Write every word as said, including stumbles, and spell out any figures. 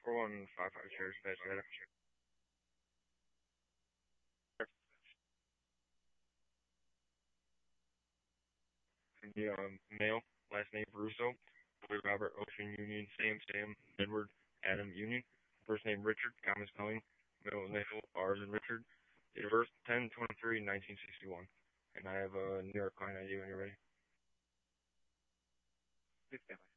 four one five five shares, that's better. The um, male, last name Russo, boy Robert, Ocean Union, Sam, Sam, Edward, Adam Union, first name Richard, common spelling, middle initial R as in Richard, date of birth ten twenty-three nineteen sixty-one, and I have a New York client I D when you're ready.